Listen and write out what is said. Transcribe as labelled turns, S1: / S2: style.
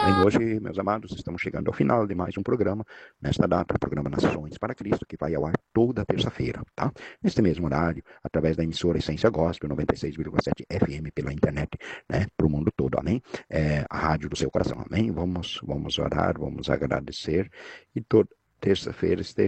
S1: Bem, hoje, meus amados, estamos chegando ao final de mais um programa, nesta data, o programa Nações para Cristo, que vai ao ar toda terça-feira, tá? Neste mesmo horário, através da emissora Essência Gospel, 96,7 FM, pela internet, né, para o mundo todo, amém? A rádio do seu coração, amém? Vamos orar, vamos agradecer, e toda terça-feira esteja